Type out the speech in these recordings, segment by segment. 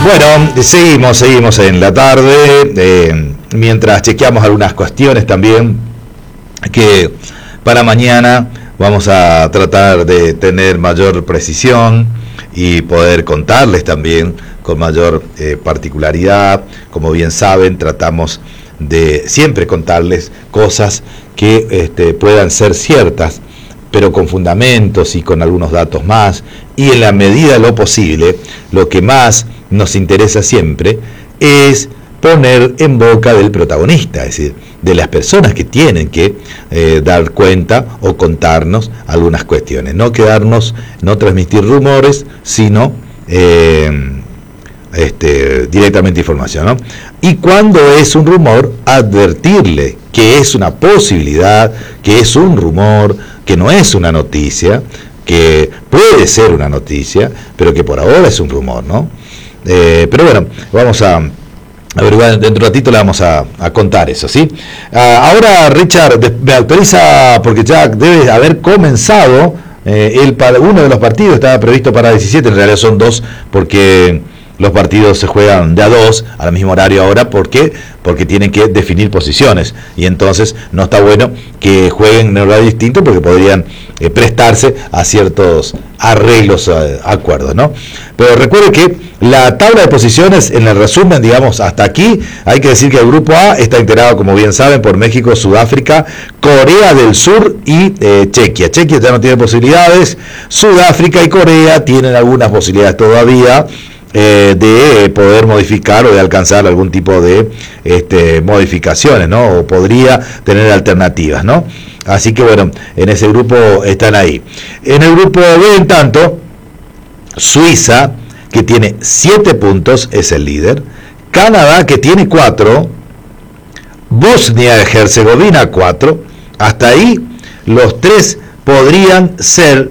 Bueno, seguimos en la tarde, mientras chequeamos algunas cuestiones también que para mañana vamos a tratar de tener mayor precisión y poder contarles también con mayor particularidad. Como bien saben, tratamos de siempre contarles cosas que puedan ser ciertas, pero con fundamentos y con algunos datos más, y en la medida de lo posible, lo que más nos interesa siempre es poner en boca del protagonista, es decir, de las personas que tienen que dar cuenta o contarnos algunas cuestiones, no transmitir rumores, sino directamente información, ¿no? Y cuando es un rumor, advertirle que es una posibilidad, que es un rumor, que no es una noticia, que puede ser una noticia, pero que por ahora es un rumor, ¿no? Pero bueno, vamos a averiguar, dentro de un ratito le vamos a contar eso, ¿sí? Ahora, Richard, me autoriza, porque ya debe haber comenzado uno de los partidos, estaba previsto para 17, en realidad son 2, porque los partidos se juegan de a 2 al mismo horario ahora. ¿Por qué? Porque tienen que definir posiciones, y entonces no está bueno que jueguen en horario distinto, porque podrían prestarse a ciertos arreglos, acuerdos, ¿no? Pero recuerde que la tabla de posiciones, en el resumen, digamos, hasta aquí, hay que decir que el grupo A está integrado, como bien saben, por México, Sudáfrica, Corea del Sur y Chequia. Chequia ya no tiene posibilidades, Sudáfrica y Corea tienen algunas posibilidades todavía de poder modificar o de alcanzar algún tipo de modificaciones, ¿no? O podría tener alternativas, ¿no? Así que bueno, en ese grupo están ahí. En el grupo B, en tanto, Suiza, que tiene 7 puntos, es el líder. Canadá, que tiene 4. Bosnia y Herzegovina, 4. Hasta ahí, los 3 podrían ser...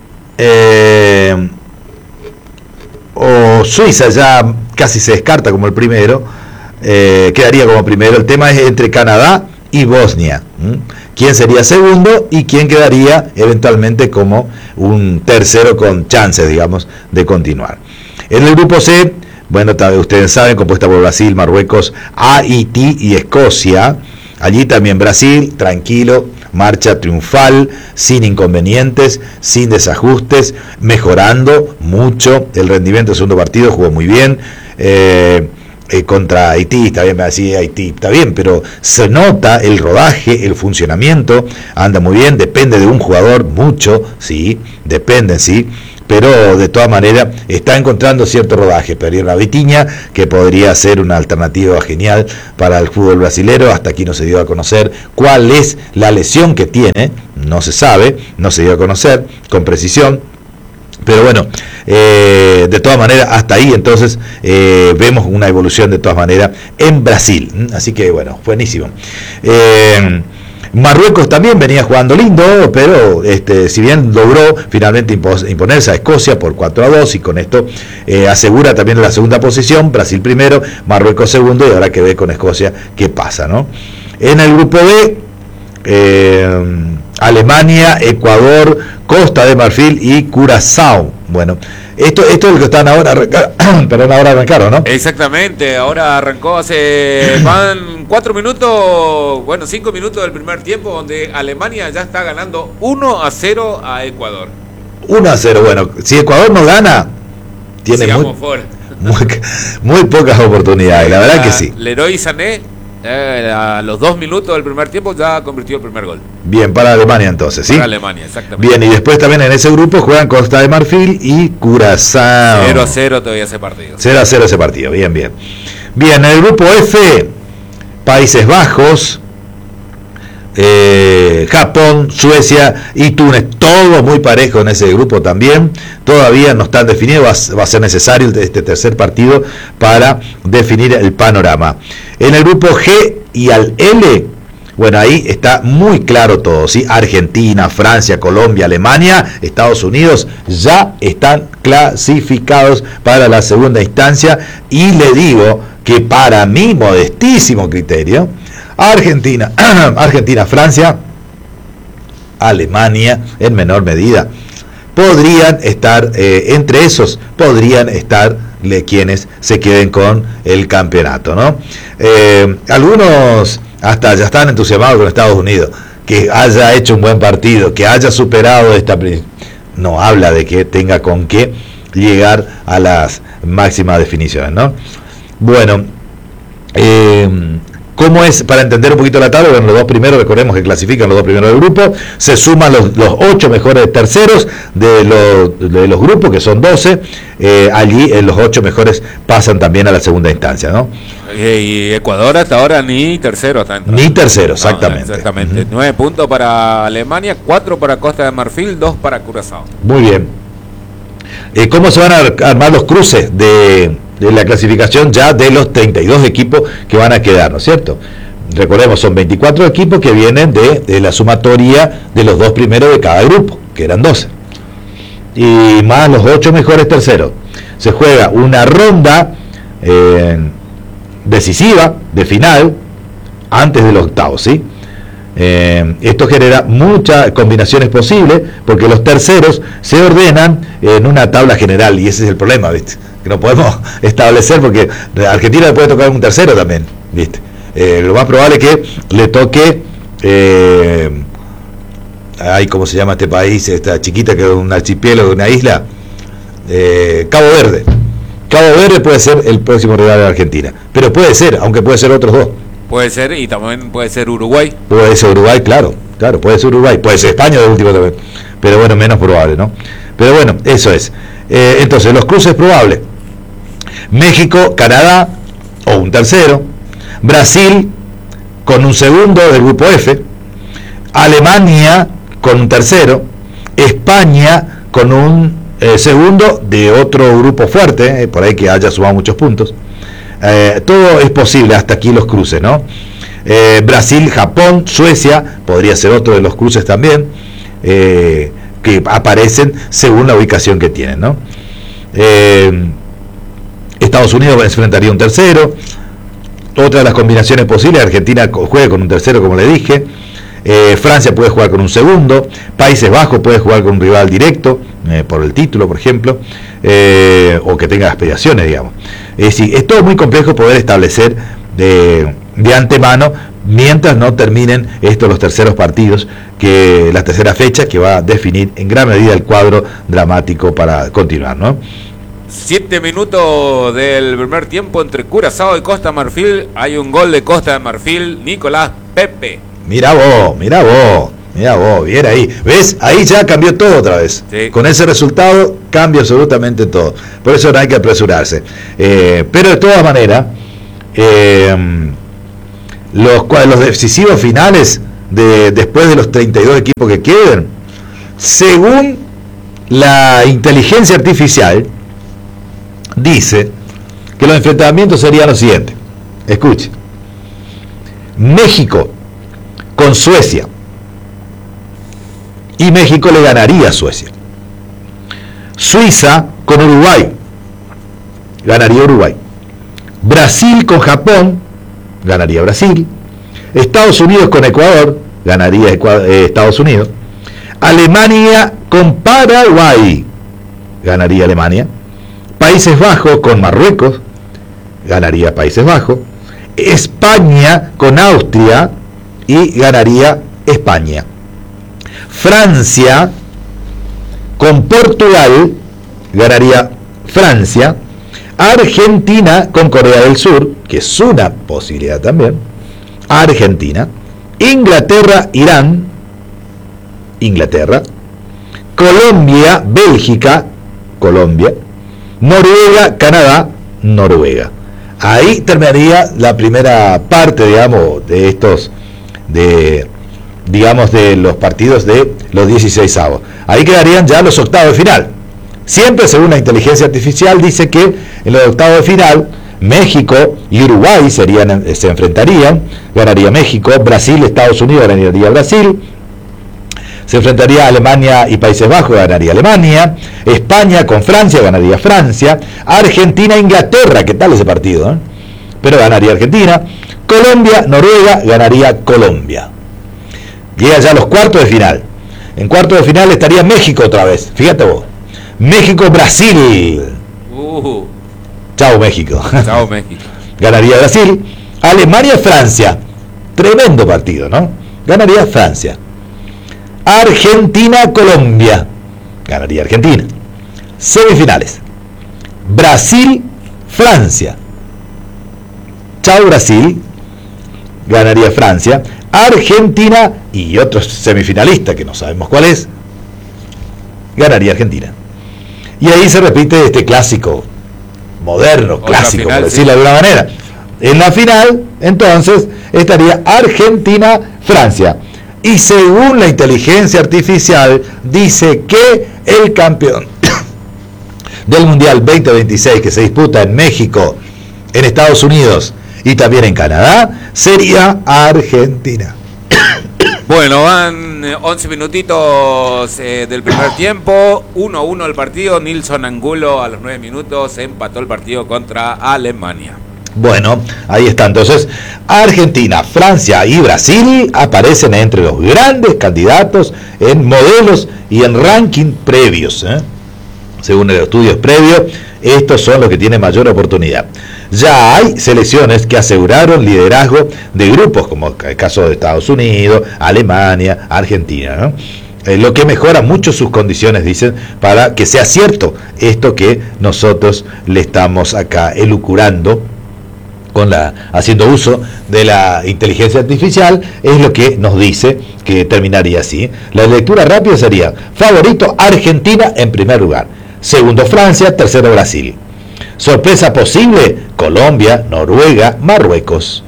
o Suiza ya casi se descarta como el primero, quedaría como primero. El tema es entre Canadá y Bosnia, quién sería segundo y quién quedaría eventualmente como un tercero con chances, digamos, de continuar. En el grupo C, bueno, ustedes saben, compuesta por Brasil, Marruecos, Haití y Escocia. Allí también Brasil, tranquilo, marcha triunfal, sin inconvenientes, sin desajustes, mejorando mucho el rendimiento del segundo partido, jugó muy bien contra Haití. Está bien, así Haití está bien, pero se nota el rodaje, el funcionamiento, anda muy bien, depende de un jugador mucho, sí, dependen, sí, pero de todas maneras está encontrando cierto rodaje. Perdieron a Vitinha, que podría ser una alternativa genial para el fútbol brasilero. Hasta aquí no se dio a conocer cuál es la lesión que tiene, no se sabe, no se dio a conocer con precisión. Pero bueno, de todas maneras, hasta ahí entonces vemos una evolución de todas maneras en Brasil. Así que bueno, buenísimo. Marruecos también venía jugando lindo, pero si bien logró finalmente imponerse a Escocia por 4-2, y con esto asegura también la segunda posición. Brasil primero, Marruecos segundo, y ahora que ve con Escocia qué pasa, ¿no? En el grupo B, Alemania, Ecuador, Costa de Marfil y Curazao. Bueno, esto es lo que están ahora, perdón, ahora arrancaron, ¿no? Exactamente, ahora arrancó van 4 minutos, bueno, 5 minutos del primer tiempo, donde Alemania ya está ganando 1-0 a Ecuador. 1-0, bueno, si Ecuador no gana, tiene muy pocas oportunidades, la verdad que sí. Leroy Sané, a los 2 minutos del primer tiempo ya convirtió el primer gol. Bien, para Alemania entonces, ¿sí? Para Alemania, exactamente. Bien, y después también en ese grupo juegan Costa de Marfil y Curazao. 0-0 todavía ese partido. 0-0 ese partido, bien. Bien, en el grupo F, Países Bajos, Japón, Suecia y Túnez, todo muy parejo en ese grupo también. Todavía no están definidos, va a ser necesario este tercer partido para definir el panorama. En el grupo G y al L, bueno, ahí está muy claro todo, ¿sí? Argentina, Francia, Colombia, Alemania, Estados Unidos ya están clasificados para la segunda instancia, y le digo que para mi modestísimo criterio, Argentina, Francia, Alemania en menor medida podrían estar entre esos, podrían estar quienes se queden con el campeonato, ¿no? Algunos hasta ya están entusiasmados con Estados Unidos, que haya hecho un buen partido, que haya superado esta... No habla de que tenga con qué llegar a las máximas definiciones, ¿no? Bueno, ¿cómo es para entender un poquito la tabla? Bueno, los dos primeros, recordemos que clasifican los dos primeros del grupo, se suman los 8 mejores terceros de los grupos, que son 12, allí los 8 mejores pasan también a la segunda instancia, ¿no? Y Ecuador hasta ahora ni tercero está entrando. Ni tercero, exactamente. No, exactamente. 9 puntos para Alemania, 4 para Costa de Marfil, 2 para Curazao. Muy bien. ¿Cómo se van a armar los cruces de la clasificación ya de los 32 equipos que van a quedar, ¿no es cierto? Recordemos, son 24 equipos que vienen de la sumatoria de los 2 primeros de cada grupo, que eran 12. Y más los 8 mejores terceros. Se juega una ronda decisiva, de final, antes de los octavos, ¿sí? Esto genera muchas combinaciones posibles, porque los terceros se ordenan en una tabla general, y ese es el problema, ¿viste? Que no podemos establecer, porque a Argentina le puede tocar un tercero también, ¿viste? Lo más probable es que le toque ¿cómo se llama este país? Esta chiquita, que es un archipiélago, una isla, Cabo Verde. Cabo Verde puede ser el próximo rival de Argentina, pero puede ser, aunque puede ser otros dos. Puede ser, y también puede ser Uruguay. Puede ser Uruguay, claro, puede ser Uruguay, puede ser España de último también, pero bueno, menos probable, ¿no? Pero bueno, eso es. Entonces, los cruces probables: México, Canadá, o un tercero; Brasil con un segundo del grupo F; Alemania con un tercero; España con un segundo de otro grupo fuerte, por ahí que haya sumado muchos puntos. Todo es posible hasta aquí los cruces, ¿no? Brasil, Japón, Suecia, podría ser otro de los cruces también, que aparecen según la ubicación que tienen, ¿no? Estados Unidos enfrentaría un tercero. Otra de las combinaciones posibles: Argentina juega con un tercero, como le dije. Francia puede jugar con un segundo. Países Bajos puede jugar con un rival directo, por el título, por ejemplo, o que tenga aspiraciones, digamos. Es decir, es todo muy complejo poder establecer de antemano, mientras no terminen los terceros partidos, la tercera fecha, que va a definir en gran medida el cuadro dramático para continuar, ¿no? 7 minutos del primer tiempo entre Curazao y Costa Marfil. Hay un gol de Costa de Marfil, Nicolás Pepe. Mirá vos, bien ahí. ¿Ves? Ahí ya cambió todo otra vez. Sí. Con ese resultado cambia absolutamente todo. Por eso no hay que apresurarse. Pero de todas maneras, los decisivos finales, después de los 32 equipos que queden, según la inteligencia artificial, dice que los enfrentamientos serían los siguientes. Escuche: México con Suecia, y México le ganaría a Suecia. Suiza con Uruguay, ganaría Uruguay. Brasil con Japón, ganaría Brasil. Estados Unidos con Ecuador, ganaría Estados Unidos. Alemania con Paraguay, ganaría Alemania. Países Bajos con Marruecos, ganaría Países Bajos. España con Austria, y ganaría España. Francia con Portugal, ganaría Francia. Argentina con Corea del Sur, que es una posibilidad también, Argentina. Inglaterra, Irán, Inglaterra. Colombia, Bélgica, Colombia. Noruega, Canadá, Noruega. Ahí terminaría la primera parte, digamos, de estos, de los partidos de los 16avos. Ahí quedarían ya los octavos de final. Siempre, según la inteligencia artificial, dice que en los octavos de final México y Uruguay se enfrentarían, ganaría México. Brasil, Estados Unidos, ganaría Brasil. Se enfrentaría Alemania y Países Bajos, ganaría Alemania. España con Francia, ganaría Francia. Argentina, Inglaterra, ¿qué tal ese partido? Pero ganaría Argentina. Colombia, Noruega, ganaría Colombia. Llega ya a los cuartos de final. En cuartos de final estaría México otra vez. Fíjate vos. México, Brasil. Chao México. Chao México. Ganaría Brasil. Alemania, Francia. Tremendo partido, ¿no? Ganaría Francia. Argentina, Colombia. Ganaría Argentina. Semifinales. Brasil, Francia. Chao Brasil. Ganaría Francia. Argentina y otro semifinalista que no sabemos cuál es. Ganaría Argentina. Y ahí se repite este clásico moderno, otra clásico, final, por decirlo de alguna manera. En la final, entonces, estaría Argentina-Francia. Y según la inteligencia artificial, dice que el campeón del Mundial 2026 que se disputa en México, en Estados Unidos y también en Canadá, sería Argentina. Bueno, van 11 minutitos del primer tiempo, 1-1 el partido. Nilson Angulo a los 9 minutos empató el partido contra Alemania. Bueno, ahí está. Entonces, Argentina, Francia y Brasil aparecen entre los grandes candidatos en modelos y en ranking previos. Según el estudio previo, estos son los que tienen mayor oportunidad. Ya hay selecciones que aseguraron liderazgo de grupos, como el caso de Estados Unidos, Alemania, Argentina, ¿no? Lo que mejora mucho sus condiciones, dicen, para que sea cierto esto que nosotros le estamos acá elucubrando, haciendo uso de la inteligencia artificial, es lo que nos dice que terminaría así. La lectura rápida sería: favorito Argentina en primer lugar, segundo Francia, tercero Brasil. Sorpresa posible: Colombia, Noruega, Marruecos.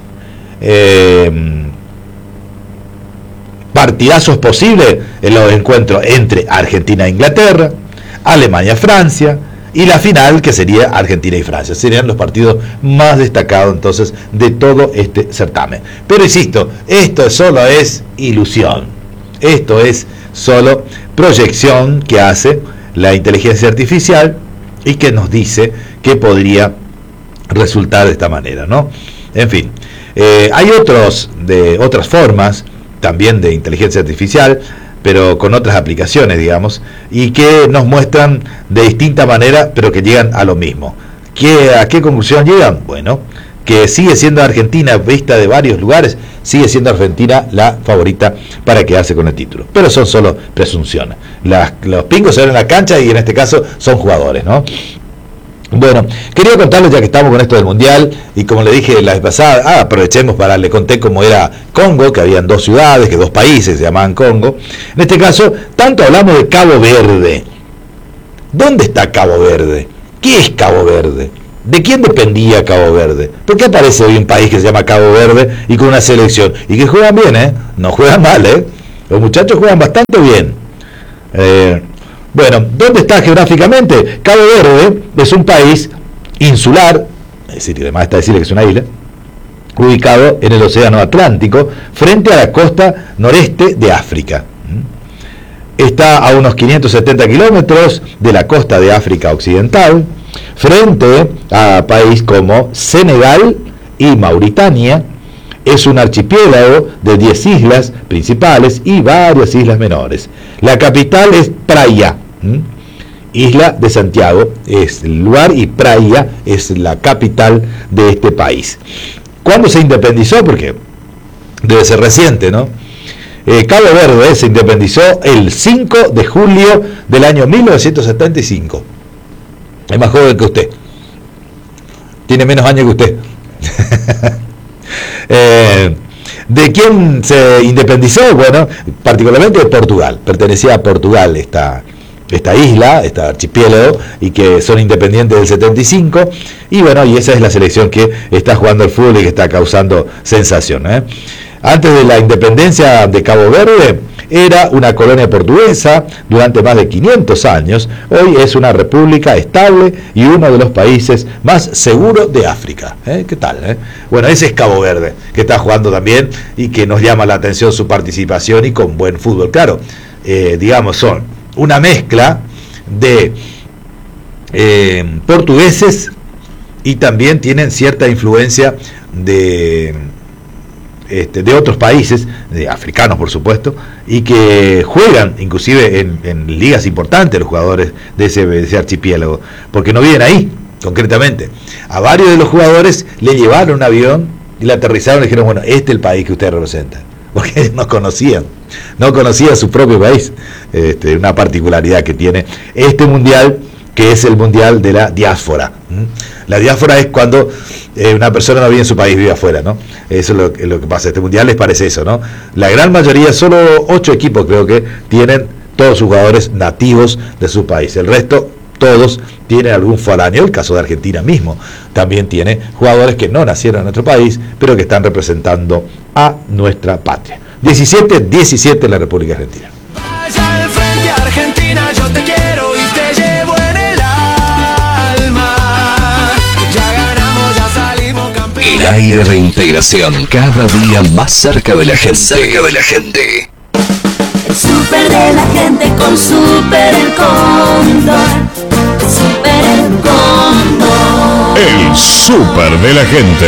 Partidazos posibles en los encuentros entre Argentina e Inglaterra, Alemania, Francia, y la final, que sería Argentina y Francia. Serían los partidos más destacados entonces de todo este certamen. Pero insisto, esto solo es ilusión. Esto es solo proyección que hace la inteligencia artificial y que nos dice que podría resultar de esta manera, ¿no? En fin, hay otras formas también de inteligencia artificial, pero con otras aplicaciones, digamos, y que nos muestran de distinta manera, pero que llegan a lo mismo. ¿A qué conclusión llegan? Bueno, que sigue siendo Argentina, vista de varios lugares, sigue siendo Argentina la favorita para quedarse con el título. Pero son solo presunciones. Los pingos se ven en la cancha y en este caso son jugadores, ¿no? Bueno, quería contarles, ya que estamos con esto del Mundial, y como le dije la vez pasada, aprovechemos le conté cómo era Congo, que habían dos ciudades, que dos países se llamaban Congo. En este caso, tanto hablamos de Cabo Verde. ¿Dónde está Cabo Verde? ¿Qué es Cabo Verde? ¿De quién dependía Cabo Verde? ¿Por qué aparece hoy un país que se llama Cabo Verde y con una selección? Y que juegan bien, no juegan mal, Los muchachos juegan bastante bien. Bueno, ¿dónde está geográficamente? Cabo Verde es un país insular, es decir, además está decirle que es una isla, ubicado en el Océano Atlántico, frente a la costa noreste de África. Está a unos 570 kilómetros de la costa de África Occidental, frente a países como Senegal y Mauritania. Es un archipiélago de 10 islas principales y varias islas menores. La capital es Praia. Isla de Santiago es el lugar y Praia es la capital de este país. ¿Cuándo se independizó? Porque debe ser reciente, ¿no? Cabo Verde se independizó el 5 de julio del año 1975. Es más joven que usted. Tiene menos años que usted. ¿De quién se independizó? Bueno, particularmente de Portugal. Pertenecía a Portugal esta isla, este archipiélago, y que son independientes del 75, y bueno, y esa es la selección que está jugando el fútbol y que está causando sensación. Antes de la independencia de Cabo Verde, era una colonia portuguesa durante más de 500 años, hoy es una república estable y uno de los países más seguros de África. ¿Qué tal? Bueno, ese es Cabo Verde, que está jugando también y que nos llama la atención su participación y con buen fútbol. Claro, digamos, son una mezcla de portugueses y también tienen cierta influencia de otros países, de africanos por supuesto, y que juegan inclusive en ligas importantes los jugadores de ese archipiélago, porque no viven ahí, concretamente, a varios de los jugadores le llevaron un avión y le aterrizaron y dijeron, bueno, este es el país que ustedes representan, porque ellos no conocían su propio país. Una particularidad que tiene este mundial, que es el mundial de la diáspora. La diáspora es cuando una persona no vive en su país, vive afuera, ¿no? Eso es lo que pasa. Este mundial les parece eso, ¿no? La gran mayoría, solo 8 equipos creo que tienen todos sus jugadores nativos de su país. El resto, todos tienen algún foráneo. El caso de Argentina mismo también tiene jugadores que no nacieron en nuestro país, pero que están representando a nuestra patria. 17-17 en la República Argentina. Vaya al frente, Argentina, yo te quiero y te llevo en el alma. Ya ganamos, ya salimos campeones. El aire de integración, cada día más cerca de la gente. El súper de la gente con Súper El Cóndor. Súper El Cóndor. El súper de la gente.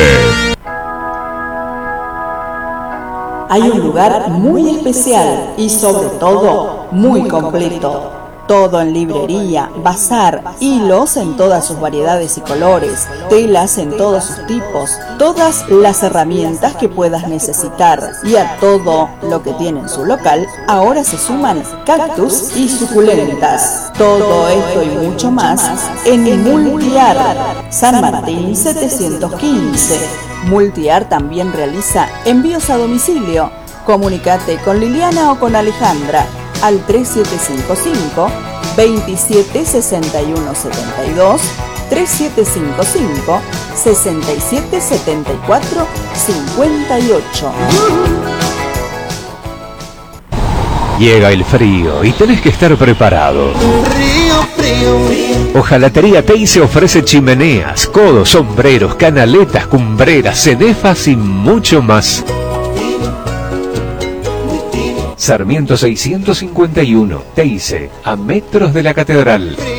Hay un lugar muy especial y sobre todo muy completo. Todo en librería, bazar, hilos en todas sus variedades y colores, telas en todos sus tipos, todas las herramientas que puedas necesitar. Y a todo lo que tiene en su local, ahora se suman cactus y suculentas. Todo esto y mucho más en Multiart, San Martín 715. Multiart también realiza envíos a domicilio. Comunicate con Liliana o con Alejandra al 3755 276172, 3755 6774 58. Llega el frío y tenés que estar preparado. Hojalatería Teise ofrece chimeneas, codos, sombreros, canaletas, cumbreras, cenefas y mucho más. Sarmiento 651, Teise, a metros de la catedral.